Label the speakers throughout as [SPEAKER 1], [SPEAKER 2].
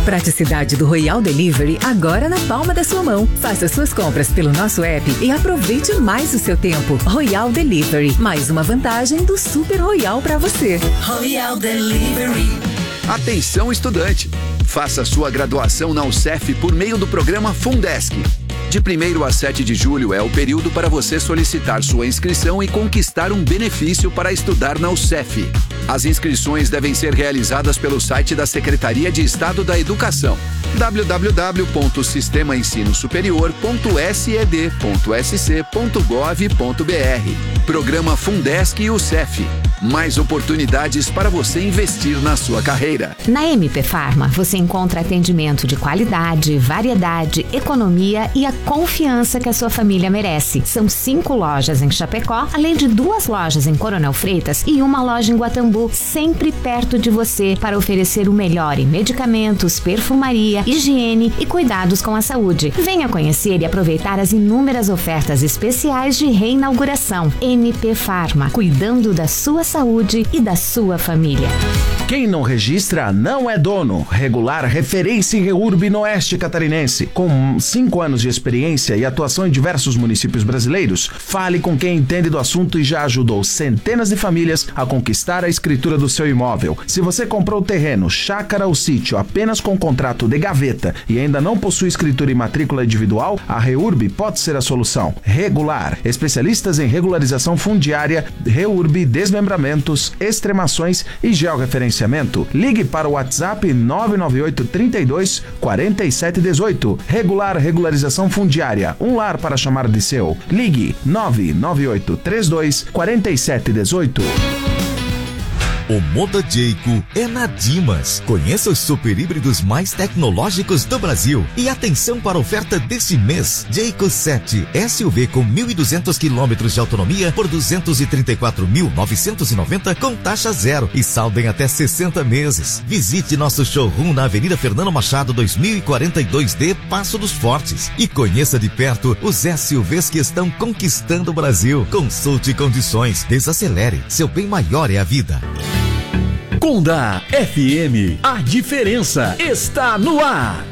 [SPEAKER 1] praticidade do Royal Delivery agora na palma da sua mão. Faça suas compras pelo nosso app e aproveite mais o seu tempo. Royal Delivery, mais uma vantagem do Super Royal para você.
[SPEAKER 2] Royal Delivery.
[SPEAKER 3] Atenção, estudante! Faça sua graduação na UCEF por meio do programa Fundesc. De 1º a 7 de julho é o período para você solicitar sua inscrição e conquistar um benefício para estudar na UCEF. As inscrições devem ser realizadas pelo site da Secretaria de Estado da Educação, www.sistemaensinosuperior.sed.sc.gov.br. Programa Fundesc e UCEF. Mais oportunidades para você investir na sua carreira.
[SPEAKER 4] Na MP Pharma, você encontra atendimento de qualidade, variedade, economia e a confiança que a sua família merece. São 5 lojas em Chapecó, além de 2 lojas em Coronel Freitas e uma loja em Guatambu, sempre perto de você para oferecer o melhor em medicamentos, perfumaria, higiene e cuidados com a saúde. Venha conhecer e aproveitar as inúmeras ofertas especiais de reinauguração. MP Pharma, cuidando da sua saúde e da sua família.
[SPEAKER 5] Quem não registra não é dono. Regular, referência em REURB no Oeste Catarinense. Com 5 anos de experiência e atuação em diversos municípios brasileiros, fale com quem entende do assunto e já ajudou centenas de famílias a conquistar a escritura do seu imóvel. Se você comprou terreno, chácara ou sítio apenas com contrato de gaveta e ainda não possui escritura e matrícula individual, a REURB pode ser a solução. Regular, especialistas em regularização fundiária, REURB, desmembramentos, extremações e georreferenciamento. Ligue para o WhatsApp 998 32 47 18. Regularização fundiária, um lar para chamar de seu. Ligue 998 32 47 18.
[SPEAKER 6] O Moda Jayco é na Dimas. Conheça os super híbridos mais tecnológicos do Brasil. E atenção para a oferta deste mês. Jayco 7 SUV com 1.200 km de autonomia por 234.990 com taxa zero e saldo em até 60 meses. Visite nosso showroom na Avenida Fernando Machado 2042D, Passo dos Fortes. E conheça de perto os SUVs que estão conquistando o Brasil. Consulte condições. Desacelere. Seu bem maior é a vida.
[SPEAKER 7] Conda FM, a diferença está no ar.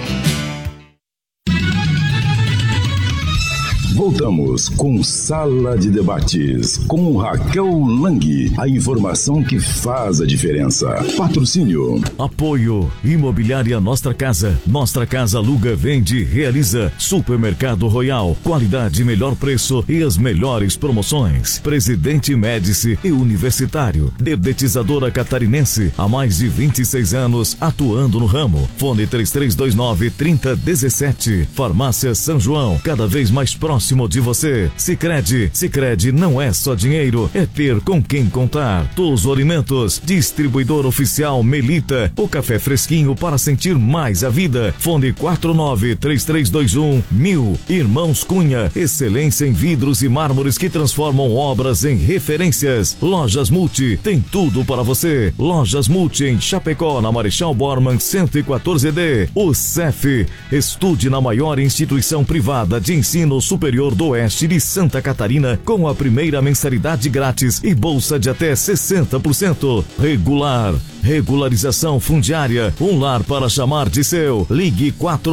[SPEAKER 8] Voltamos com Sala de Debates, com Raquel Lang. A informação que faz a diferença. Patrocínio.
[SPEAKER 7] Apoio. Imobiliária Nostra Casa. Nostra Casa aluga, vende, realiza. Supermercado Royal. Qualidade, melhor preço e as melhores promoções. Presidente Médici e Universitário. Dedetizadora Catarinense. Há mais de 26 anos atuando no ramo. Fone 3329-3017. Farmácia São João. Cada vez mais próximo de você. Sicredi não é só dinheiro, é ter com quem contar. Toso Alimentos, distribuidor oficial Melita, o café fresquinho para sentir mais a vida. Fone 493321-1000. Irmãos Cunha, excelência em vidros e mármores que transformam obras em referências. Lojas Multi, tem tudo para você. Lojas Multi em Chapecó, na Marechal Bormann 114D. O CEF, estude na maior instituição privada de ensino superior do Oeste de Santa Catarina com a primeira mensalidade grátis e bolsa de até 60%. Regularização fundiária, um lar para chamar de seu. Ligue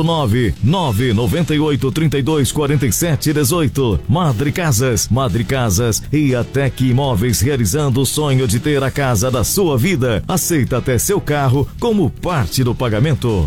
[SPEAKER 7] 49998324718. Madre Casas e a Tec Imóveis, realizando o sonho de ter a casa da sua vida. Aceita até seu carro como parte do pagamento.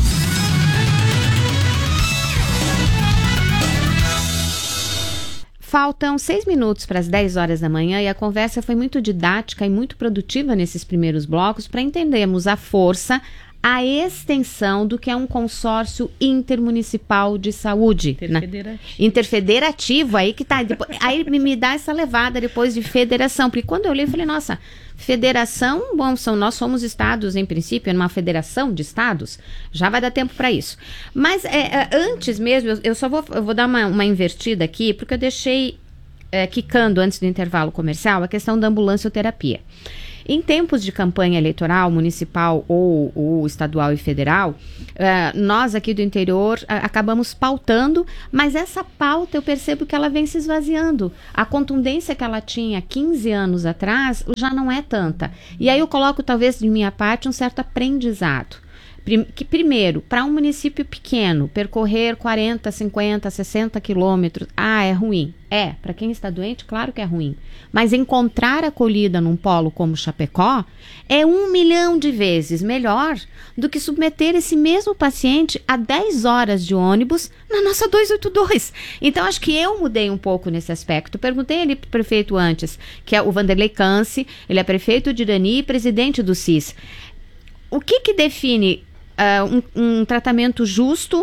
[SPEAKER 4] Faltam 6 minutos para as 10 horas da manhã e a conversa foi muito didática e muito produtiva nesses primeiros blocos para entendermos a força, a extensão do que é um consórcio intermunicipal de saúde. Interfederativo, aí que tá. Depois, aí me dá essa levada depois de federação, porque quando eu li, eu falei, nossa, federação, bom, nós somos estados, em princípio, é uma federação de estados, já vai dar tempo para isso. Mas antes mesmo, eu vou dar uma invertida aqui, porque eu deixei quicando antes do intervalo comercial a questão da ambulancioterapia. Em tempos de campanha eleitoral municipal ou estadual e federal, nós aqui do interior acabamos pautando, mas essa pauta eu percebo que ela vem se esvaziando. A contundência que ela tinha 15 anos atrás já não é tanta. E aí eu coloco talvez de minha parte um certo aprendizado. Primeiro, para um município pequeno, percorrer 40, 50, 60 quilômetros, é ruim. Para quem está doente, claro que é ruim. Mas encontrar acolhida num polo como Chapecó é 1 milhão de vezes melhor do que submeter esse mesmo paciente a 10 horas de ônibus na nossa 282. Então, acho que eu mudei um pouco nesse aspecto. Perguntei ali para o prefeito antes, que é o Vanderlei Canci, ele é prefeito de Irani e presidente do CIS. O que define um tratamento justo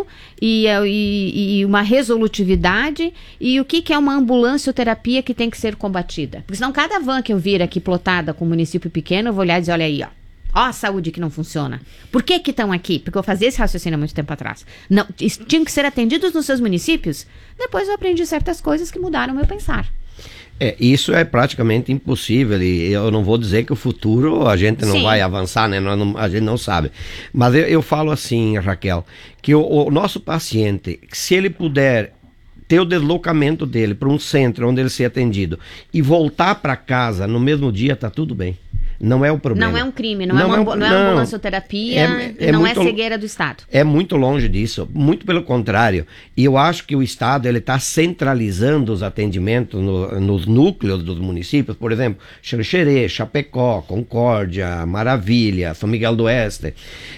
[SPEAKER 4] e uma resolutividade, e o que é uma ambulancioterapia que tem que ser combatida? Porque senão cada van que eu vir aqui plotada com um município pequeno, eu vou olhar e dizer, olha aí, ó a saúde que não funciona. Por que estão aqui? Porque eu fazia esse raciocínio há muito tempo atrás. Não, tinham que ser atendidos nos seus municípios? Depois eu aprendi certas coisas que mudaram o meu pensar.
[SPEAKER 9] Isso é praticamente impossível, e eu não vou dizer que o futuro a gente não vai avançar, né? A gente não sabe. Mas eu falo assim, Raquel, que o nosso paciente, se ele puder ter o deslocamento dele para um centro onde ele ser atendido e voltar para casa no mesmo dia, tá tudo bem. Não é o problema.
[SPEAKER 4] Não é um crime, não é ambulancioterapia, não é cegueira do Estado.
[SPEAKER 9] É muito longe disso, muito pelo contrário. E eu acho que o Estado está centralizando os atendimentos nos núcleos dos municípios, por exemplo, Xanxerê, Chapecó, Concórdia, Maravilha, São Miguel do Oeste,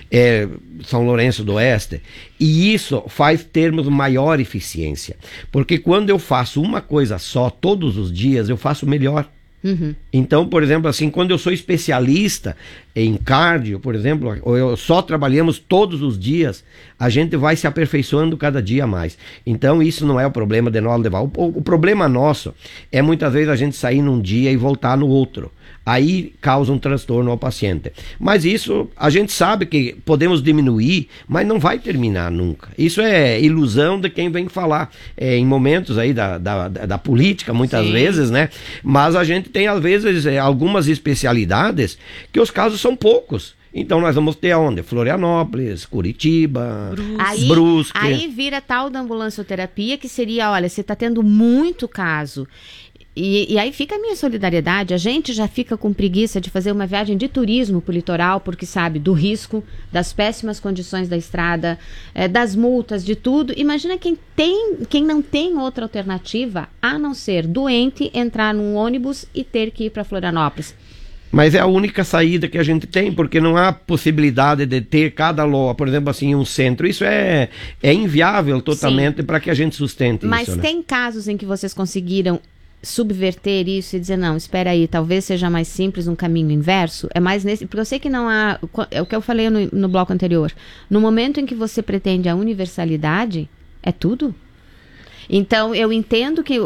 [SPEAKER 9] São Lourenço do Oeste. E isso faz termos maior eficiência. Porque quando eu faço uma coisa só todos os dias, eu faço melhor. Uhum. Então, por exemplo, assim, quando eu sou especialista em cardio, por exemplo, ou eu só trabalhamos todos os dias, a gente vai se aperfeiçoando cada dia mais. Então, isso não é o problema de nós levar. O problema nosso é muitas vezes a gente sair num dia e voltar no outro. Aí causa um transtorno ao paciente. Mas isso a gente sabe que podemos diminuir, mas não vai terminar nunca. Isso é ilusão de quem vem falar em momentos aí da política, muitas vezes, né? Mas a gente tem, às vezes, algumas especialidades que os casos são poucos. Então nós vamos ter aonde? Florianópolis, Curitiba, Brusque.
[SPEAKER 4] Aí vira tal da ambulancioterapia, que seria, olha, você está tendo muito caso. E aí fica a minha solidariedade. A gente já fica com preguiça de fazer uma viagem de turismo pro litoral, porque sabe do risco, das péssimas condições da estrada, das multas, de tudo. Imagina quem não tem outra alternativa a não ser doente, entrar num ônibus e ter que ir para Florianópolis.
[SPEAKER 9] Mas é a única saída que a gente tem, porque não há possibilidade de ter cada loja, por exemplo, assim, um centro. Isso é inviável totalmente para que a gente sustente isso.
[SPEAKER 4] Mas tem casos em que vocês conseguiram subverter isso e dizer, não, espera aí, talvez seja mais simples um caminho inverso? É mais nesse, porque eu sei que não há, é o que eu falei no bloco anterior, no momento em que você pretende a universalidade, é tudo. Então, eu entendo que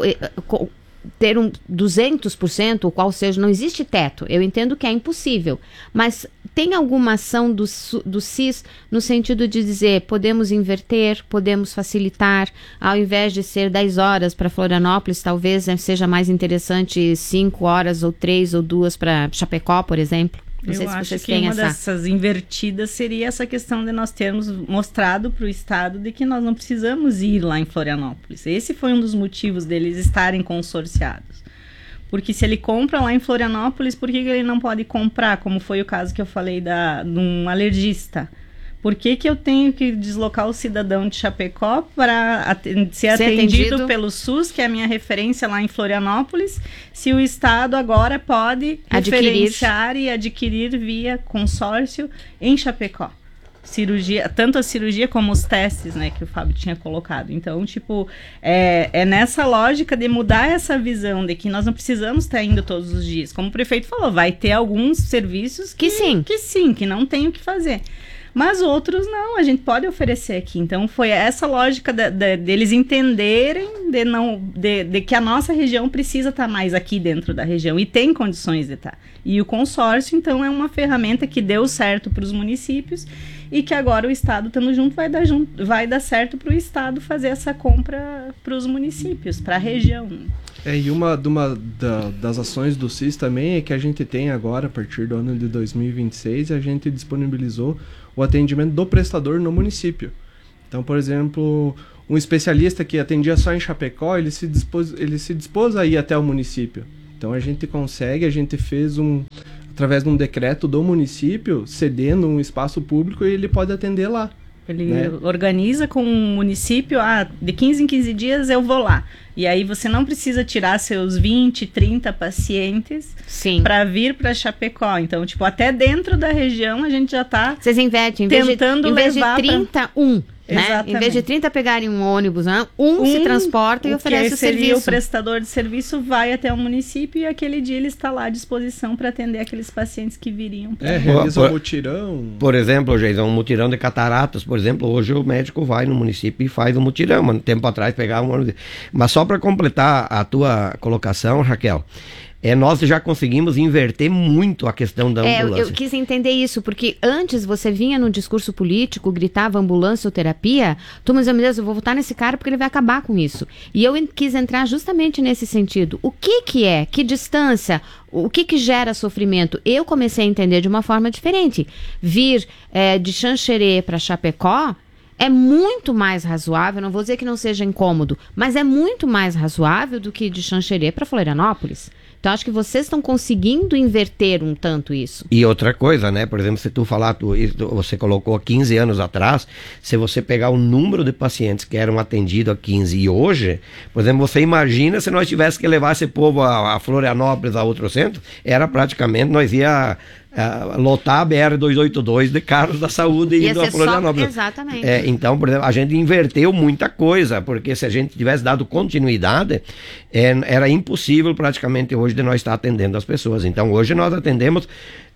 [SPEAKER 4] ter 200%, ou qual seja, não existe teto, eu entendo que é impossível, mas tem alguma ação do CIS no sentido de dizer, podemos inverter, podemos facilitar, ao invés de ser 10 horas para Florianópolis, talvez seja mais interessante 5 horas ou 3 ou 2 para Chapecó, por exemplo? Não sei se vocês
[SPEAKER 10] acho que uma dessas invertidas seria essa questão de nós termos mostrado para o Estado de que nós não precisamos ir lá em Florianópolis. Esse foi um dos motivos deles estarem consorciados. Porque se ele compra lá em Florianópolis, por que ele não pode comprar, como foi o caso que eu falei de um alergista? Por que eu tenho que deslocar o cidadão de Chapecó para ser atendido pelo SUS, que é a minha referência lá em Florianópolis, se o Estado agora pode referenciar e adquirir via consórcio em Chapecó? Tanto a cirurgia como os testes, né, que o Fábio tinha colocado. Então, é nessa lógica de mudar essa visão de que nós não precisamos estar indo todos os dias. Como o prefeito falou, vai ter alguns serviços que não tem o que fazer. Mas outros não, a gente pode oferecer aqui. Então foi essa lógica deles entenderem de que a nossa região precisa estar mais aqui dentro da região e tem condições de estar. E o consórcio, então, é uma ferramenta que deu certo para os municípios e que agora o Estado estando junto vai dar certo para o Estado fazer essa compra para os municípios, para a região.
[SPEAKER 11] E uma das ações do CIS também é que a gente tem agora, a partir do ano de 2026, a gente disponibilizou o atendimento do prestador no município. Então, por exemplo, um especialista que atendia só em Chapecó, ele se dispôs a ir até o município. Então a gente fez através de um decreto do município, cedendo um espaço público, e ele pode atender lá.
[SPEAKER 10] Ele organiza com o município, de 15 em 15 dias eu vou lá. E aí você não precisa tirar seus 20, 30 pacientes para vir para Chapecó. Então, tipo, até dentro da região a gente já está
[SPEAKER 4] Vocês invertem, em vez de 30, né? Em vez de 30 pegarem um ônibus, né? se transporta e oferece o serviço.
[SPEAKER 10] O prestador de serviço vai até o município e aquele dia ele está lá à disposição para atender aqueles pacientes que viriam.
[SPEAKER 11] Realiza um mutirão.
[SPEAKER 9] Por exemplo, Geisa, um mutirão de cataratas, por exemplo, hoje o médico vai no município e faz um mutirão. Um tempo atrás pegava um ônibus. Mas só para completar a tua colocação, Raquel, nós já conseguimos inverter muito a questão da ambulância.
[SPEAKER 4] Eu quis entender isso, porque antes você vinha no discurso político, gritava ambulância ou terapia, tu me dizia, meu Deus, eu vou votar nesse cara porque ele vai acabar com isso. E eu quis entrar justamente nesse sentido. O que é? Que distância? O que gera sofrimento? Eu comecei a entender de uma forma diferente. Vir de Xanxerê para Chapecó é muito mais razoável, não vou dizer que não seja incômodo, mas é muito mais razoável do que de Xanxerê para Florianópolis. Então, acho que vocês estão conseguindo inverter um tanto isso.
[SPEAKER 9] E outra coisa, né? Por exemplo, se tu falar, você colocou 15 anos atrás, se você pegar o número de pacientes que eram atendidos há 15 e hoje, por exemplo, você imagina se nós tivéssemos que levar esse povo a Florianópolis, a outro centro, era praticamente, nós ia lotar a BR-282 de carros da saúde indo a Florianópolis.
[SPEAKER 4] Exatamente.
[SPEAKER 9] Então, por exemplo, a gente inverteu muita coisa, porque se a gente tivesse dado continuidade, era impossível praticamente hoje de nós estar atendendo as pessoas. Então, hoje nós atendemos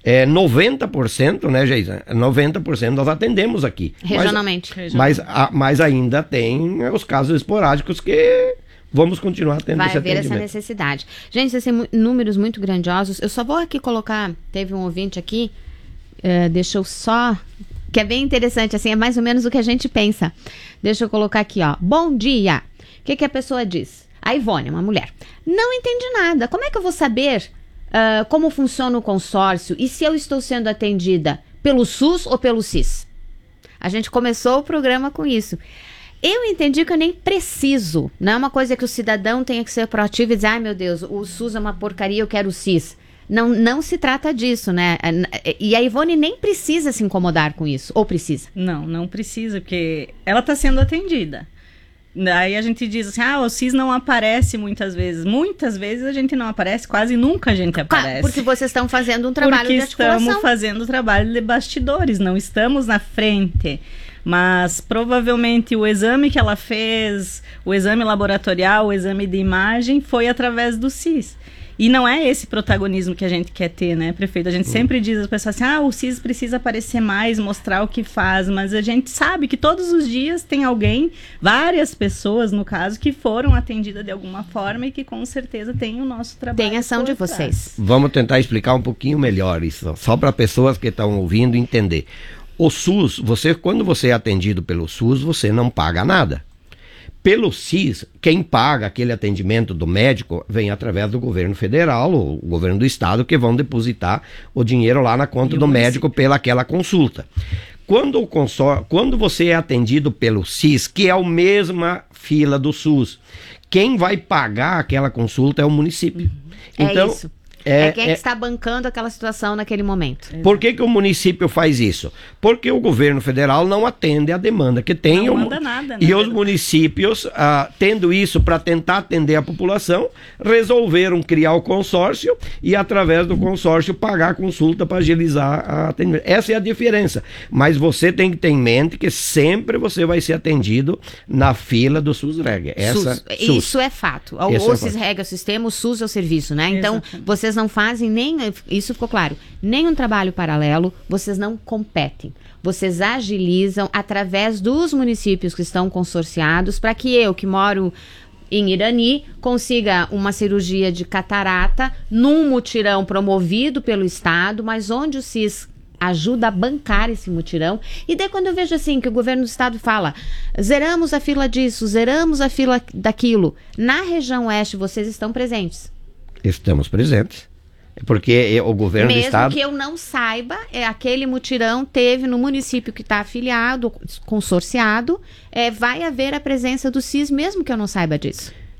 [SPEAKER 9] 90%, né, Geisa? 90% nós atendemos aqui.
[SPEAKER 4] Regionalmente.
[SPEAKER 9] Mas ainda tem os casos esporádicos que vamos continuar tendo esse atendimento. Vai haver essa
[SPEAKER 4] necessidade. Gente, esses números muito grandiosos. Eu só vou aqui colocar, teve um ouvinte aqui, deixa eu só, que é bem interessante, assim, é mais ou menos o que a gente pensa. Deixa eu colocar aqui, ó. Bom dia. O que a pessoa diz? A Ivone, uma mulher. Não entendi nada. Como é que eu vou saber como funciona o consórcio e se eu estou sendo atendida pelo SUS ou pelo CIS? A gente começou o programa com isso. Eu entendi que eu nem preciso. Não é uma coisa que o cidadão tenha que ser proativo e dizer, ai meu Deus, o SUS é uma porcaria, eu quero o CIS. Não se trata disso, né? E a Ivone nem precisa se incomodar com isso. Ou precisa?
[SPEAKER 10] Não precisa, porque ela está sendo atendida. Daí a gente diz assim, o CIS não aparece muitas vezes. Muitas vezes a gente não aparece, quase nunca a gente aparece.
[SPEAKER 4] Porque vocês estão fazendo um trabalho de articulação.
[SPEAKER 10] Estamos fazendo trabalho de bastidores, não estamos na frente. Mas provavelmente o exame que ela fez, o exame laboratorial, o exame de imagem, foi através do CIS. E não é esse protagonismo que a gente quer ter, né, prefeito? A gente sempre diz às pessoas assim, o CIS precisa aparecer mais, mostrar o que faz, mas a gente sabe que todos os dias tem alguém, várias pessoas, no caso, que foram atendidas de alguma forma e que com certeza tem o nosso trabalho.
[SPEAKER 4] Tem ação de vocês.
[SPEAKER 9] Vamos tentar explicar um pouquinho melhor isso, só para pessoas que estão ouvindo entender. O SUS, quando você é atendido pelo SUS, você não paga nada. Pelo CIS, quem paga aquele atendimento do médico vem através do governo federal ou o governo do estado, que vão depositar o dinheiro lá na conta do médico pelaquela consulta. Quando você é atendido pelo CIS, que é a mesma fila do SUS, quem vai pagar aquela consulta é o município. Então,
[SPEAKER 4] isso. Quem está bancando aquela situação naquele momento.
[SPEAKER 9] Por que o município faz isso? Porque o governo federal não atende a demanda que tem.
[SPEAKER 10] Não manda nada, né?
[SPEAKER 9] E os municípios, tendo isso para tentar atender a população, resolveram criar o consórcio e, através do consórcio, pagar a consulta para agilizar a atendimento. Essa é a diferença. Mas você tem que ter em mente que sempre você vai ser atendido na fila do SUS-REG.
[SPEAKER 4] SUS. Isso é fato. O SUS-REG é o sistema, o SUS é o serviço, né? Então, vocês não fazem nem, isso ficou claro, nem um trabalho paralelo, vocês não competem. Vocês agilizam através dos municípios que estão consorciados para que eu, que moro em Irani, consiga uma cirurgia de catarata num mutirão promovido pelo Estado, mas onde o CIS ajuda a bancar esse mutirão. E daí quando eu vejo assim, que o governo do estado fala, zeramos a fila disso, zeramos a fila daquilo, na região oeste vocês estão presentes?
[SPEAKER 9] Estamos presentes, porque o governo do estado...
[SPEAKER 4] Mesmo que eu não saiba, aquele mutirão teve no município que está afiliado, consorciado, vai haver a presença do CIS, mesmo que eu não saiba disso.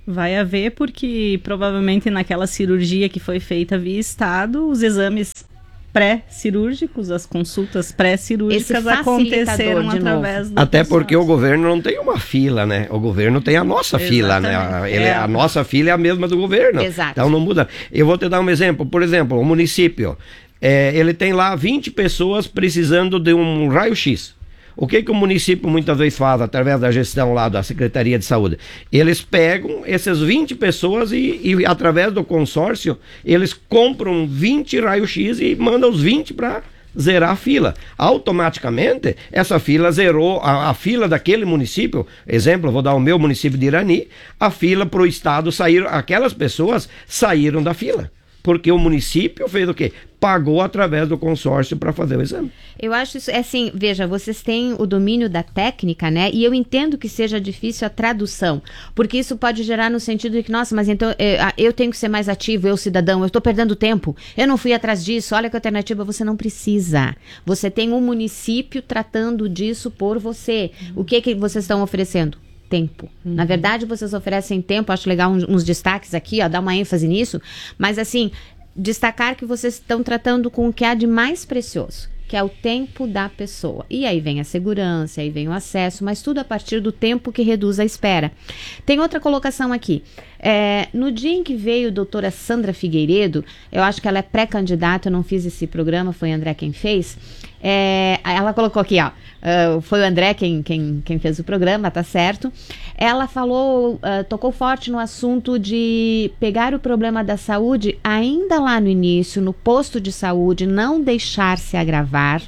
[SPEAKER 10] Vai haver, porque provavelmente naquela cirurgia que foi feita via Estado, os exames pré-cirúrgicos, as consultas pré-cirúrgicas aconteceram através do
[SPEAKER 9] Até porque
[SPEAKER 10] consórcio.
[SPEAKER 9] o governo não tem uma fila, né? O governo tem a nossa fila, né? A nossa fila é a mesma do governo.
[SPEAKER 4] Exato.
[SPEAKER 9] Então não muda. Eu vou te dar um exemplo. Por exemplo, o município, ele tem lá 20 pessoas precisando de um raio-x. O que o município muitas vezes faz através da gestão lá da Secretaria de Saúde? Eles pegam essas 20 pessoas e através do consórcio, eles compram 20 raio-x e mandam os 20 para zerar a fila. Automaticamente, essa fila zerou, a fila daquele município, exemplo, vou dar o meu município de Irani, a fila para o estado sair, aquelas pessoas saíram da fila. Porque o município fez o quê? Pagou através do consórcio para fazer o exame.
[SPEAKER 4] Eu acho isso, assim, veja, vocês têm o domínio da técnica, né? E eu entendo que seja difícil a tradução, porque isso pode gerar no sentido de que, nossa, mas então eu tenho que ser mais ativo, eu cidadão, eu estou perdendo tempo, eu não fui atrás disso, olha que alternativa, você não precisa. Você tem um município tratando disso por você. O que vocês estão oferecendo? Tempo. Na verdade, vocês oferecem tempo, acho legal uns destaques aqui, ó, dar uma ênfase nisso, mas assim, destacar que vocês estão tratando com o que há de mais precioso, que é o tempo da pessoa. E aí vem a segurança, aí vem o acesso, mas tudo a partir do tempo que reduz a espera. Tem outra colocação aqui. No dia em que veio a doutora Sandra Figueiredo, eu acho que ela é pré-candidata, eu não fiz esse programa, foi o André quem fez. Ela colocou aqui, ó, foi o André quem fez o programa, tá certo. Ela falou, tocou forte no assunto de pegar o problema da saúde ainda lá no início, no posto de saúde, não deixar se agravar.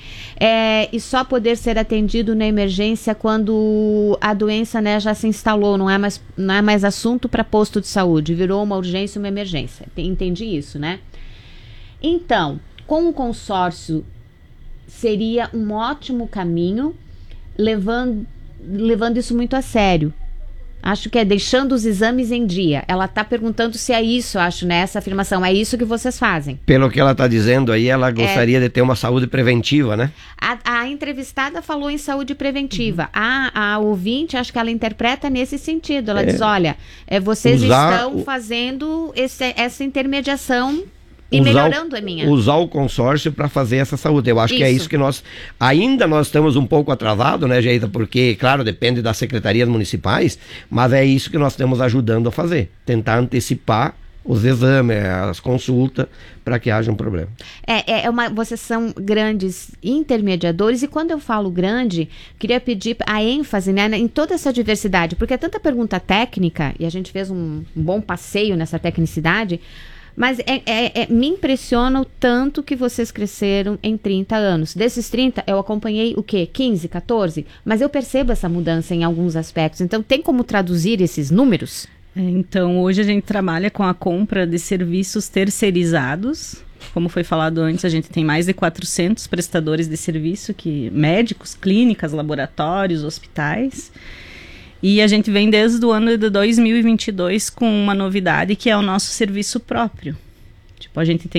[SPEAKER 4] E só poder ser atendido na emergência quando a doença, né, já se instalou, não é mais assunto para posto de saúde, virou uma urgência, uma emergência. Entendi isso, né? Então, com o consórcio seria um ótimo caminho, levando isso muito a sério. Acho que é deixando os exames em dia. Ela está perguntando se é isso, acho, né? Essa afirmação. É isso que vocês fazem.
[SPEAKER 9] Pelo que ela está dizendo aí, ela gostaria de ter uma saúde preventiva, né?
[SPEAKER 4] A entrevistada falou em saúde preventiva. A ouvinte, acho que ela interpreta nesse sentido. Ela diz, olha, vocês estão fazendo essa intermediação e melhorando a minha.
[SPEAKER 9] Usar o consórcio para fazer essa saúde. Eu acho que é isso que nós estamos um pouco atrasados, né, Geita? Porque, claro, depende das secretarias municipais, mas é isso que nós estamos ajudando a fazer. Tentar antecipar os exames, as consultas, para que haja um problema. Vocês são grandes intermediadores, e quando eu falo grande, queria pedir a ênfase, né, em toda essa diversidade, porque é tanta pergunta técnica, e a gente fez um bom passeio nessa tecnicidade, mas me impressiona o tanto que vocês cresceram em 30 anos. Desses 30, eu acompanhei o quê? 15, 14? Mas eu percebo essa mudança em alguns aspectos. Então, tem como traduzir esses números?
[SPEAKER 10] Então, hoje a gente trabalha com a compra de serviços terceirizados. Como foi falado antes, a gente tem mais de 400 prestadores de serviço, médicos, clínicas, laboratórios, hospitais. E a gente vem desde o ano de 2022 com uma novidade, que é o nosso serviço próprio. Tipo, a gente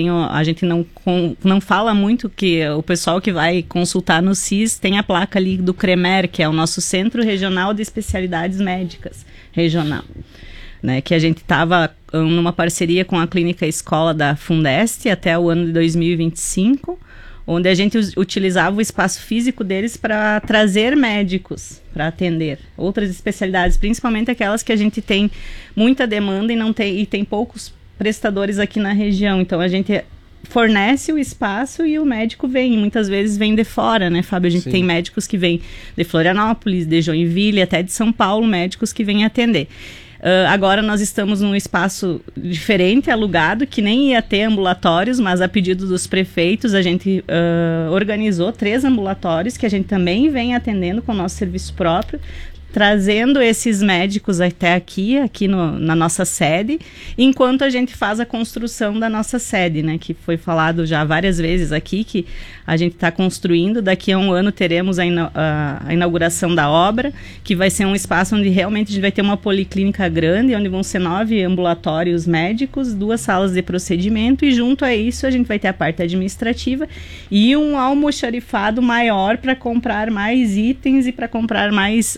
[SPEAKER 10] não fala muito, que o pessoal que vai consultar no CIS tem a placa ali do CREMER, que é o nosso Centro Regional de Especialidades Médicas Regional, né, que a gente estava numa parceria com a Clínica Escola da Fundeste até o ano de 2025, onde a gente utilizava o espaço físico deles para trazer médicos para atender outras especialidades, principalmente aquelas que a gente tem muita demanda e tem poucos prestadores aqui na região. Então a gente fornece o espaço e o médico vem, muitas vezes vem de fora, né, Fábio? A gente tem médicos que vêm de Florianópolis, de Joinville, até de São Paulo, médicos que vêm atender. Agora nós estamos num espaço diferente, alugado, que nem ia ter ambulatórios, mas a pedido dos prefeitos a gente organizou 3 ambulatórios que a gente também vem atendendo com o nosso serviço próprio, trazendo esses médicos até aqui na nossa sede, enquanto a gente faz a construção da nossa sede, né, que foi falado já várias vezes aqui, que a gente está construindo. Daqui a um ano teremos a inauguração da obra, que vai ser um espaço onde realmente a gente vai ter uma policlínica grande, onde vão ser 9 ambulatórios médicos, 2 salas de procedimento, e junto a isso a gente vai ter a parte administrativa e um almoxarifado maior para comprar mais itens e para comprar mais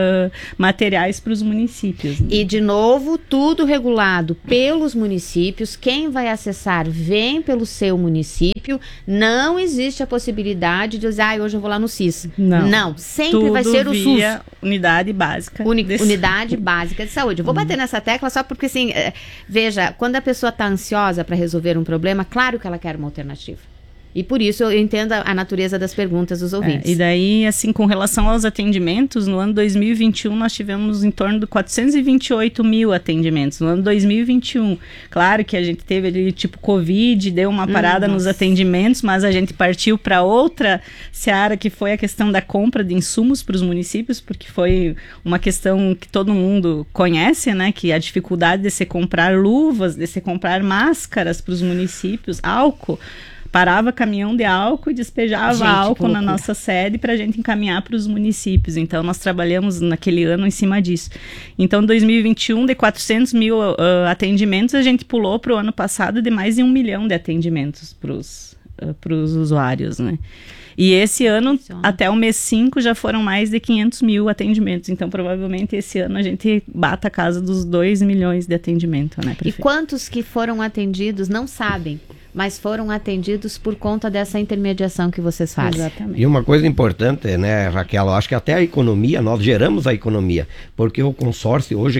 [SPEAKER 10] materiais para os municípios. Né?
[SPEAKER 4] E, de novo, tudo regulado pelos municípios. Quem vai acessar vem pelo seu município. Não existe a possibilidade de dizer, hoje eu vou lá no CIS. Não, sempre
[SPEAKER 10] tudo
[SPEAKER 4] vai ser o SUS.
[SPEAKER 10] Unidade básica.
[SPEAKER 4] Unidade básica de saúde. Eu vou bater nessa tecla só porque, assim, veja, quando a pessoa está ansiosa para resolver um problema, claro que ela quer uma alternativa. E por isso eu entendo a natureza das perguntas dos ouvintes.
[SPEAKER 10] E daí, assim, com relação aos atendimentos, no ano 2021 nós tivemos em torno de 428 mil atendimentos. No ano 2021, claro que a gente teve ali tipo Covid, deu uma parada nos atendimentos, mas a gente partiu para outra seara, que foi a questão da compra de insumos para os municípios, porque foi uma questão que todo mundo conhece, né? Que a dificuldade de se comprar luvas, de se comprar máscaras para os municípios, álcool. Parava caminhão de álcool e despejava álcool na nossa sede para a gente encaminhar para os municípios. Então, nós trabalhamos naquele ano em cima disso. Então, 2021, de 400 mil atendimentos, a gente pulou para o ano passado de mais de 1 milhão de atendimentos para os usuários, né? E esse ano, até o mês 5, já foram mais de 500 mil atendimentos. Então, provavelmente, esse ano a gente bata a casa dos 2 milhões de atendimento, né, prefeito?
[SPEAKER 4] E quantos que foram atendidos não sabem, mas foram atendidos por conta dessa intermediação que vocês fazem.
[SPEAKER 10] Exatamente.
[SPEAKER 9] E uma coisa importante, né, Raquel, eu acho que até a economia, nós geramos a economia, porque o consórcio hoje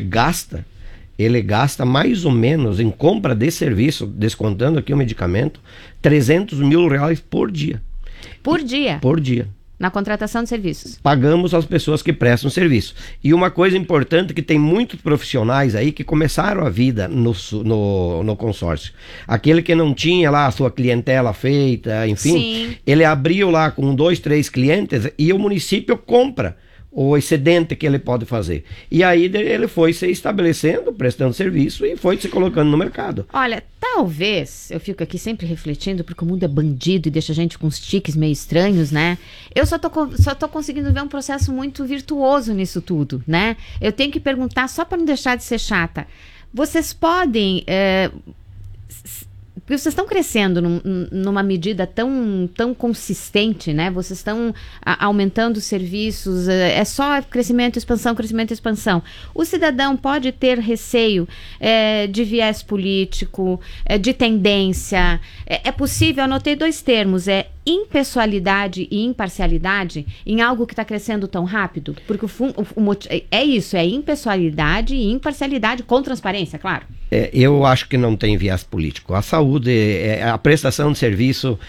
[SPEAKER 9] ele gasta mais ou menos em compra de serviço, descontando aqui o medicamento, 300 mil reais por dia.
[SPEAKER 4] Por dia?
[SPEAKER 9] Por dia.
[SPEAKER 4] Na contratação de serviços.
[SPEAKER 9] Pagamos as pessoas que prestam serviço. E uma coisa importante, que tem muitos profissionais aí que começaram a vida no consórcio. Aquele que não tinha lá a sua clientela feita, enfim, ele abriu lá com 2, 3 clientes e o município compra o excedente que ele pode fazer. E aí ele foi se estabelecendo, prestando serviço e foi se colocando no mercado.
[SPEAKER 4] Olha, talvez, eu fico aqui sempre refletindo, porque o mundo é bandido e deixa a gente com uns tiques meio estranhos, né? Eu só tô conseguindo ver um processo muito virtuoso nisso tudo, né? Eu tenho que perguntar, só para não deixar de ser chata, vocês podem... Porque vocês estão crescendo numa medida tão consistente, né? Vocês estão aumentando os serviços, é só crescimento, expansão. O cidadão pode ter receio de viés político, de tendência. É possível, anotei 2 termos, impessoalidade e imparcialidade em algo que está crescendo tão rápido? Porque é isso, é impessoalidade e imparcialidade com transparência, claro.
[SPEAKER 9] Eu acho que não tem viés político. A saúde, a prestação de serviço,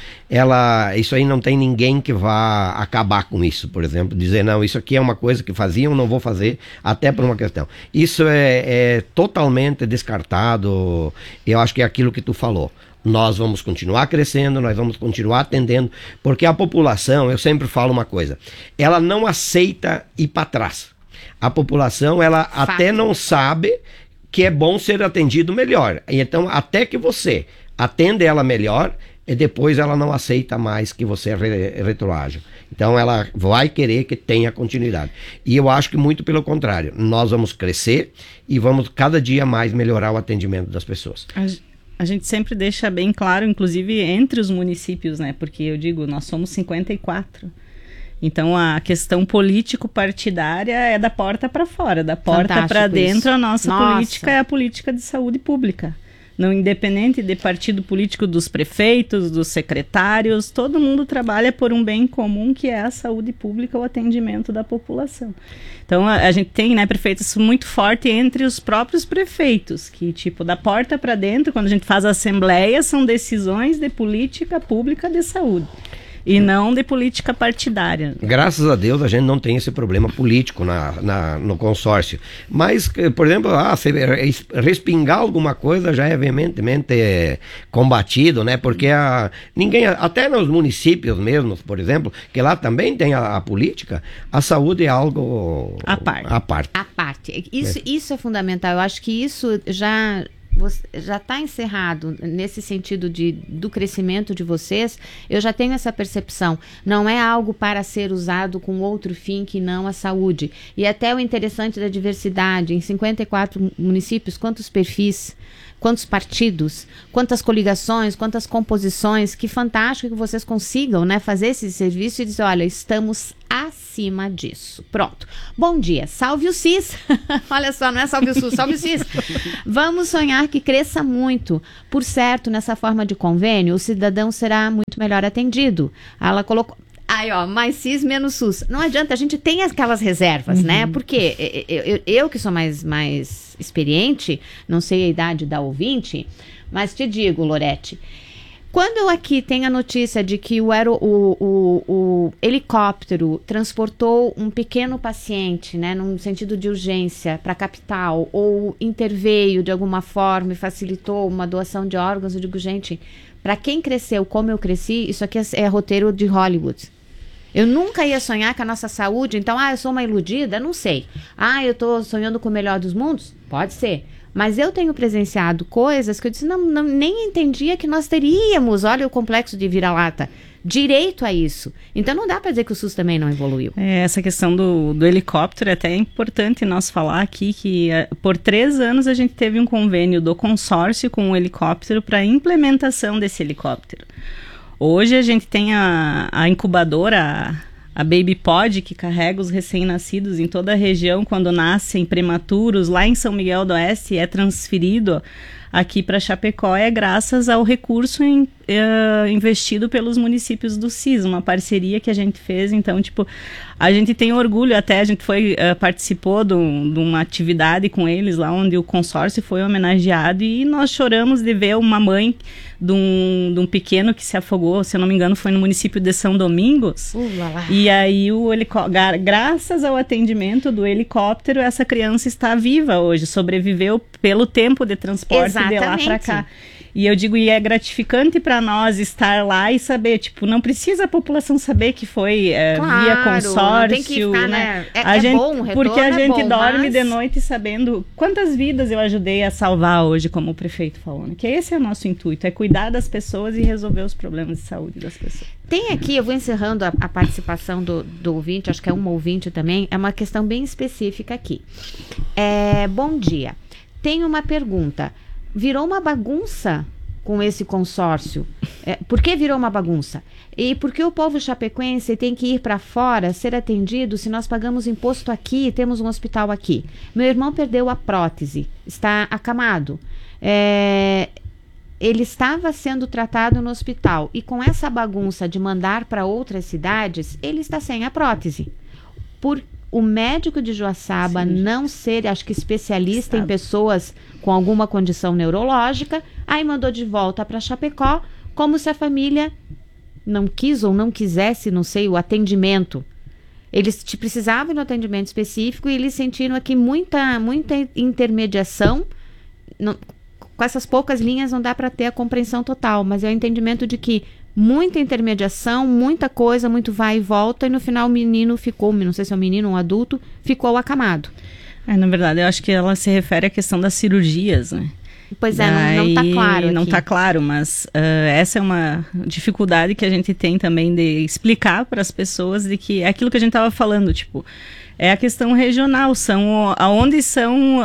[SPEAKER 9] isso aí não tem ninguém que vá acabar com isso, por exemplo, dizer, não, isso aqui é uma coisa que faziam, não vou fazer, até por uma questão. Isso é totalmente descartado. Eu acho que é aquilo que tu falou. Nós vamos continuar crescendo, nós vamos continuar atendendo, porque a população, eu sempre falo uma coisa, ela não aceita ir para trás. A população, ela até não sabe que é bom ser atendido melhor. Então, até que você atende ela melhor, e depois ela não aceita mais que você retroaja. Então, ela vai querer que tenha continuidade. E eu acho que muito pelo contrário. Nós vamos crescer e vamos cada dia mais melhorar o atendimento das pessoas.
[SPEAKER 10] A gente sempre deixa bem claro, inclusive entre os municípios, né? Porque eu digo, nós somos 54. Então, a questão político-partidária é da porta para fora, da porta para dentro. Isso. A nossa política é a política de saúde pública. Não independente de partido político, dos prefeitos, dos secretários, todo mundo trabalha por um bem comum, que é a saúde pública, o atendimento da população. Então, a gente tem, né, prefeito, isso muito forte entre os próprios prefeitos, que, tipo, da porta para dentro, quando a gente faz a assembleia, são decisões de política pública de saúde. E não de política partidária.
[SPEAKER 9] Graças a Deus a gente não tem esse problema político no consórcio. Mas, por exemplo, se respingar alguma coisa já é veementemente combatido, né? Porque ninguém, até nos municípios mesmos, por exemplo, que lá também tem a política, a saúde é algo à parte.
[SPEAKER 4] Isso é fundamental. Eu acho que isso já está encerrado nesse sentido do crescimento de vocês. Eu já tenho essa percepção. Não é algo para ser usado com outro fim que não a saúde. E até o interessante da diversidade, em 54 municípios, quantos perfis, quantos partidos, quantas coligações, quantas composições. Que fantástico que vocês consigam, né, fazer esse serviço e dizer, olha, estamos acima acima disso. Pronto. Bom dia. Salve o SIS. Olha só, não é salve o SUS, salve o SIS. Vamos sonhar que cresça muito. Por certo, nessa forma de convênio, o cidadão será muito melhor atendido. Ela colocou... Aí, ó, mais SIS, menos SUS. Não adianta, a gente tem aquelas reservas, né? Porque eu que sou mais experiente, não sei a idade da ouvinte, mas te digo, Lorete, quando eu aqui tenho a notícia de que o helicóptero transportou um pequeno paciente, né, num sentido de urgência para a capital, ou interveio de alguma forma e facilitou uma doação de órgãos, eu digo, gente, para quem cresceu como eu cresci, isso aqui é roteiro de Hollywood. Eu nunca ia sonhar com a nossa saúde, então, eu sou uma iludida? Não sei. Eu tô sonhando com o melhor dos mundos? Pode ser. Mas eu tenho presenciado coisas que eu disse, não, nem entendia que nós teríamos, olha o complexo de vira-lata, direito a isso. Então não dá para dizer que o SUS também não evoluiu.
[SPEAKER 10] Essa questão do helicóptero é até importante nós falar aqui que por 3 anos a gente teve um convênio do consórcio com o helicóptero para a implementação desse helicóptero. Hoje a gente tem a incubadora, a Baby Pod, que carrega os recém-nascidos em toda a região quando nascem prematuros. Lá em São Miguel do Oeste é transferido aqui para Chapecó, graças ao recurso investido pelos municípios do SIS, uma parceria que a gente fez. Então, a gente tem orgulho, até a gente participou de uma atividade com eles lá, onde o consórcio foi homenageado, e nós choramos de ver uma mãe de um pequeno que se afogou, se eu não me engano foi no município de São Domingos, e aí graças ao atendimento do helicóptero, essa criança está viva hoje, sobreviveu pelo tempo de transporte de lá para cá. E eu digo, e é gratificante para nós estar lá e saber, não precisa a população saber que foi via consórcio, tem que ficar, né? Bom, porque a gente dorme de noite sabendo quantas vidas eu ajudei a salvar hoje, como o prefeito falou, né? Que esse é o nosso intuito, é cuidar das pessoas e resolver os problemas de saúde das pessoas.
[SPEAKER 4] Tem aqui, eu vou encerrando a participação do ouvinte, acho que é uma ouvinte também, é uma questão bem específica aqui. Bom dia, tenho uma pergunta. Virou uma bagunça com esse consórcio. Por que virou uma bagunça? E por que o povo chapecoense tem que ir para fora ser atendido se nós pagamos imposto aqui e temos um hospital aqui? Meu irmão perdeu a prótese, está acamado. Ele estava sendo tratado no hospital e com essa bagunça de mandar para outras cidades, ele está sem a prótese. Por o médico de Joaçaba não ser, acho que especialista em pessoas com alguma condição neurológica, aí mandou de volta para Chapecó, como se a família não quis ou não quisesse, não sei, o atendimento. Eles precisavam de um atendimento específico e eles sentiram aqui muita intermediação. Com essas poucas linhas não dá para ter a compreensão total, mas é o entendimento de que muita intermediação, muita coisa, muito vai e volta, e no final o menino ficou, não sei se é um menino ou um adulto, ficou acamado.
[SPEAKER 10] Na verdade, eu acho que ela se refere à questão das cirurgias, né?
[SPEAKER 4] Pois não está claro.
[SPEAKER 10] Não está claro, mas essa é uma dificuldade que a gente tem também de explicar para as pessoas de que é aquilo que a gente estava falando, é a questão regional, aonde são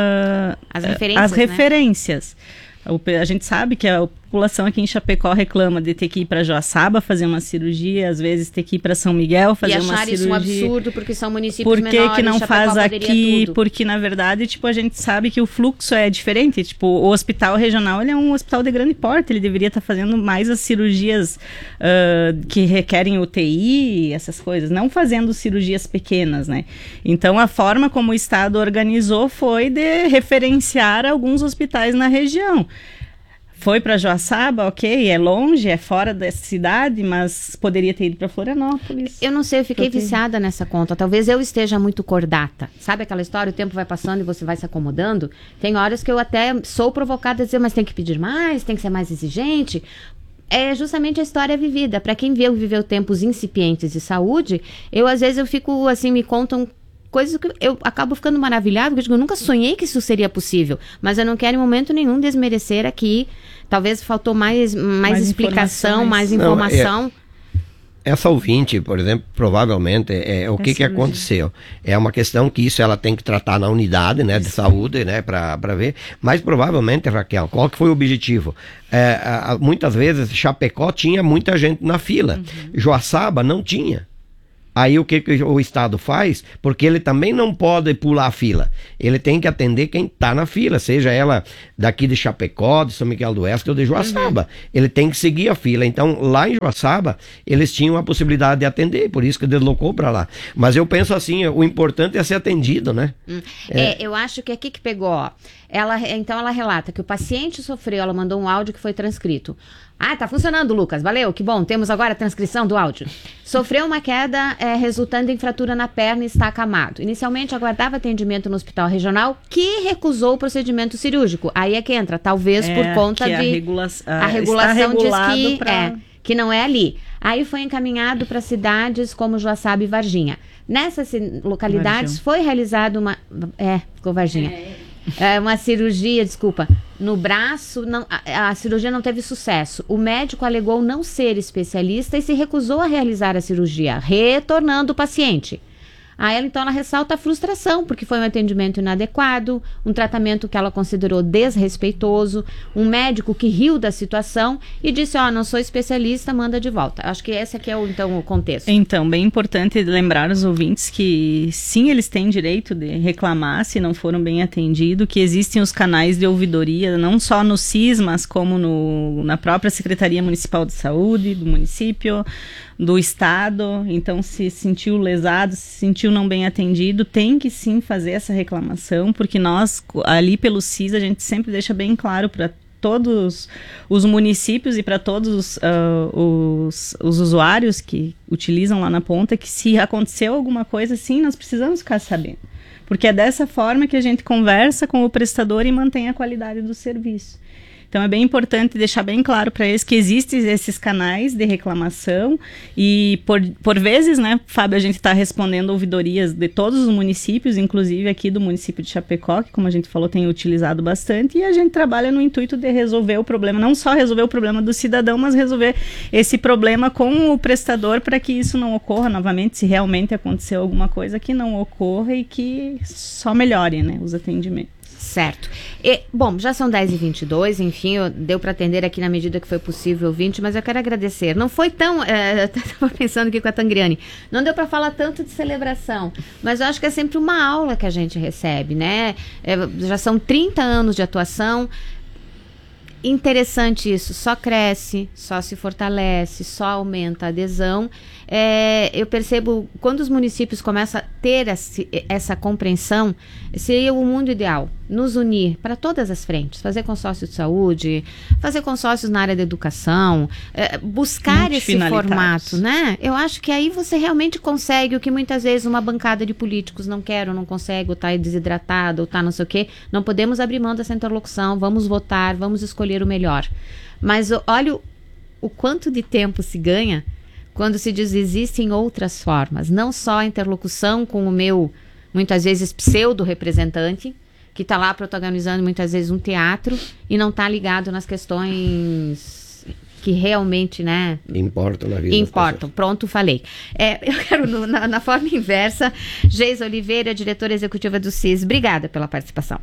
[SPEAKER 10] as referências. A gente sabe que a população aqui em Chapecó reclama de ter que ir para Joaçaba fazer uma cirurgia, às vezes ter que ir para São Miguel fazer uma cirurgia. E achar isso um absurdo porque são municípios menores. Por que não faz aqui? Tudo. Porque, na verdade, a gente sabe que o fluxo é diferente. O hospital regional, ele é um hospital de grande porte, ele deveria estar fazendo mais as cirurgias que requerem UTI, essas coisas, não fazendo cirurgias pequenas, né? Então, a forma como o Estado organizou foi de referenciar alguns hospitais na região. Foi para Joaçaba, ok, é longe, é fora da cidade, mas poderia ter ido para Florianópolis.
[SPEAKER 4] Eu não sei, eu fiquei viciada nessa conta. Talvez eu esteja muito cordata. Sabe aquela história, o tempo vai passando e você vai se acomodando? Tem horas que eu até sou provocada a dizer, mas tem que pedir mais, tem que ser mais exigente. É justamente a história vivida. Para quem viveu tempos incipientes de saúde, às vezes eu fico assim, me contam coisas que eu acabo ficando maravilhada, porque eu digo, eu nunca sonhei que isso seria possível, mas eu não quero em momento nenhum desmerecer aqui, talvez faltou mais explicação, mais informação.
[SPEAKER 9] Essa ouvinte, por exemplo, provavelmente, o que aconteceu? É uma questão que isso ela tem que tratar na unidade, né, de saúde, né, para ver, mas provavelmente, Raquel, qual que foi o objetivo? Muitas vezes Chapecó tinha muita gente na fila, Joaçaba não tinha. Aí o que o Estado faz? Porque ele também não pode pular a fila. Ele tem que atender quem está na fila, seja ela daqui de Chapecó, de São Miguel do Oeste ou de Joaçaba. Ele tem que seguir a fila. Então, lá em Joaçaba, eles tinham a possibilidade de atender, por isso que deslocou para lá. Mas eu penso assim, o importante é ser atendido, né?
[SPEAKER 4] Eu acho que aqui que pegou, ó. Então ela relata que o paciente sofreu, ela mandou um áudio que foi transcrito. Ah, tá funcionando, Lucas. Valeu, que bom. Temos agora a transcrição do áudio. Sofreu uma queda resultando em fratura na perna e está acamado. Inicialmente aguardava atendimento no hospital regional, que recusou o procedimento cirúrgico. Aí é que entra, talvez por conta de... A regulação diz que não é ali. Aí foi encaminhado para cidades como Joaçaba e Varginha. Nessas localidades foi realizada uma... ficou Varginha. Uma cirurgia, no braço, a cirurgia não teve sucesso. O médico alegou não ser especialista e se recusou a realizar a cirurgia, retornando o paciente. Então ela ressalta a frustração, porque foi um atendimento inadequado, um tratamento que ela considerou desrespeitoso, um médico que riu da situação e disse, não sou especialista, manda de volta. Acho que esse aqui é o contexto.
[SPEAKER 10] Então, bem importante lembrar os ouvintes que sim, eles têm direito de reclamar se não foram bem atendidos, que existem os canais de ouvidoria, não só no CIS, mas como na própria Secretaria Municipal de Saúde, do município, do estado. Então, se sentiu lesado, se sentiu não bem atendido, tem que sim fazer essa reclamação, porque nós, ali pelo CIS, a gente sempre deixa bem claro para todos os municípios e para todos os usuários que utilizam lá na ponta, que se aconteceu alguma coisa, sim, nós precisamos ficar sabendo. Porque é dessa forma que a gente conversa com o prestador e mantém a qualidade do serviço. Então é bem importante deixar bem claro para eles que existem esses canais de reclamação e por vezes, né, Fábio, a gente está respondendo ouvidorias de todos os municípios, inclusive aqui do município de Chapecó, que como a gente falou tem utilizado bastante, e a gente trabalha no intuito de resolver o problema, não só resolver o problema do cidadão, mas resolver esse problema com o prestador para que isso não ocorra novamente, se realmente aconteceu alguma coisa, que não ocorra e que só melhore, né, os atendimentos.
[SPEAKER 4] Certo. Bom, já são 10h22, enfim, deu para atender aqui na medida que foi possível, ouvinte, mas eu quero agradecer. Não foi tão... eu estava pensando aqui com a Tangriane, não deu para falar tanto de celebração, mas eu acho que é sempre uma aula que a gente recebe, né? Já são 30 anos de atuação. Interessante isso, só cresce, só se fortalece, só aumenta a adesão. Eu percebo, quando os municípios começam a ter essa compreensão, seria o mundo ideal, nos unir para todas as frentes, fazer consórcio de saúde, fazer consórcios na área da educação, buscar esse formato, né? Eu acho que aí você realmente consegue o que muitas vezes uma bancada de políticos não quer ou não consegue, ou está desidratado, ou está não sei o quê. Não podemos abrir mão dessa interlocução, vamos votar, vamos escolher o melhor. Mas olha o quanto de tempo se ganha quando se diz existem outras formas, não só a interlocução com o meu, muitas vezes, pseudo-representante, que está lá protagonizando muitas vezes um teatro e não está ligado nas questões que realmente, né?
[SPEAKER 9] Importam na vida.
[SPEAKER 4] Importam, pronto, falei. Eu quero, na forma inversa, Geisa Oliveira, diretora executiva do CIS, obrigada pela participação.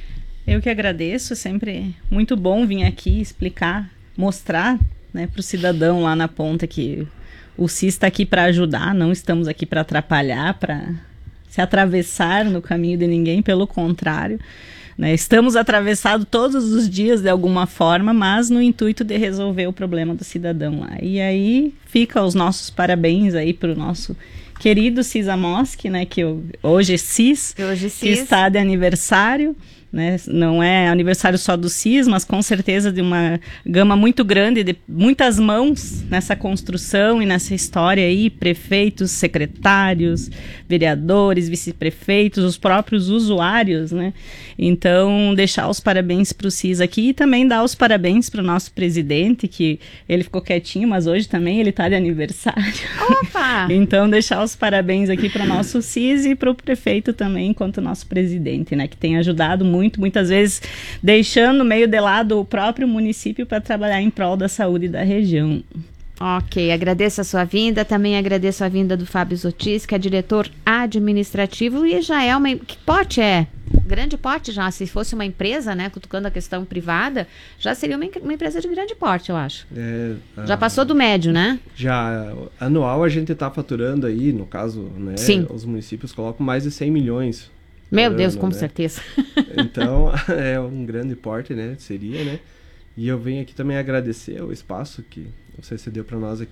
[SPEAKER 10] Eu que agradeço, sempre muito bom vir aqui explicar, mostrar, né, para o cidadão lá na ponta que o CIS está aqui para ajudar, não estamos aqui para atrapalhar, para se atravessar no caminho de ninguém, pelo contrário, né? Estamos atravessados todos os dias de alguma forma, mas no intuito de resolver o problema do cidadão lá. E aí fica os nossos parabéns aí para o nosso querido CIS Amosc, né, que hoje é CIS, que está de aniversário. Né? Não é aniversário só do CIS, mas com certeza de uma gama muito grande, de muitas mãos nessa construção e nessa história aí, prefeitos, secretários, vereadores, vice-prefeitos, os próprios usuários, né? Então, deixar os parabéns para o CIS aqui e também dar os parabéns para o nosso presidente, que ele ficou quietinho, mas hoje também ele está de aniversário.
[SPEAKER 4] Opa!
[SPEAKER 10] Então, deixar os parabéns aqui para o nosso CIS e para o prefeito também, enquanto nosso presidente, né? Que tem ajudado muitas vezes deixando meio de lado o próprio município para trabalhar em prol da saúde da região.
[SPEAKER 4] Ok, agradeço a sua vinda, também agradeço a vinda do Fábio Zotis, que é diretor administrativo e já é uma... Que pote é? grande porte já, se fosse uma empresa, né, cutucando a questão privada, já seria uma empresa de grande porte, eu acho. Já passou do médio, né?
[SPEAKER 11] Já, anual a gente está faturando aí, no caso, né,
[SPEAKER 4] Sim.
[SPEAKER 11] os municípios colocam mais de 100 milhões.
[SPEAKER 4] Meu Deus,
[SPEAKER 11] ano,
[SPEAKER 4] com
[SPEAKER 11] né?
[SPEAKER 4] certeza.
[SPEAKER 11] Então, é um grande porte, né, seria, né? E eu venho aqui também agradecer o espaço que você cedeu para nós aqui.